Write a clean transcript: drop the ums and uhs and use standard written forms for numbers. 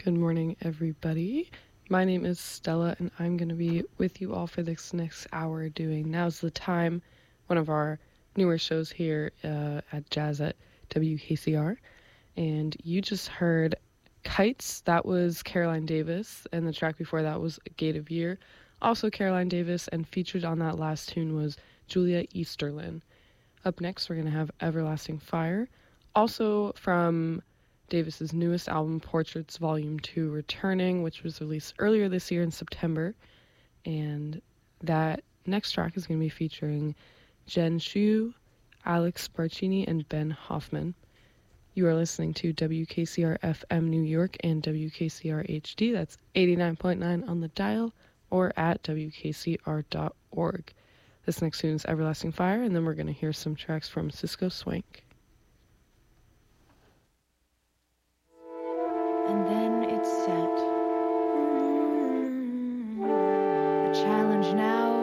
Good morning, everybody. My name is Stella, and I'm going to be with you all for this next hour doing Now's the Time, one of our newer shows here at Jazz at WKCR. And you just heard Kites. That was Caroline Davis, and the track before that was Gate of Year, also Caroline Davis, and featured on that last tune was Julia Easterlin. Up next, we're going to have Everlasting Fire, also from Davis's newest album, Portraits Volume 2 Returning, which was released earlier this year in September. And that next track is going to be featuring Jen Shu, Alex Barcini, and Ben Hoffman. You are listening to WKCR FM New York and WKCR HD. That's 89.9 on the dial or at WKCR.org. This next tune is Everlasting Fire, and then we're going to hear some tracks from Cisco Swank. And then it's set. The challenge now